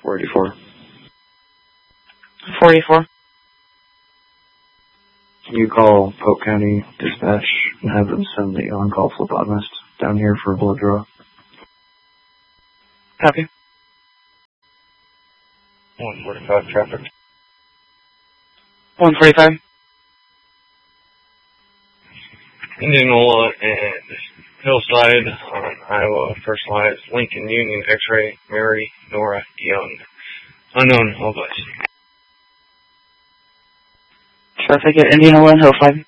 484. 484. Can you call Polk County Dispatch and have them send the on-call phlebotomist down here for a blood draw? Copy. 145 traffic. 145. Indianola and Hillside on Iowa. First line is Lincoln Union X-ray, Mary Nora Young. Unknown, all guys. Traffic at Indianola and Hillside.